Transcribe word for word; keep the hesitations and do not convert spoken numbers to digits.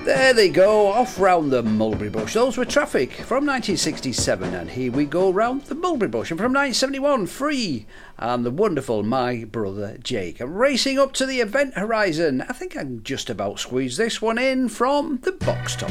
There they go, off round the Mulberry Bush. Those were Traffic from nineteen sixty-seven, and here we go round the Mulberry Bush. And from nineteen seventy-one, Free and the wonderful My Brother Jake. And racing up to the Event Horizon, I think I can just about squeeze this one in from the Box Top.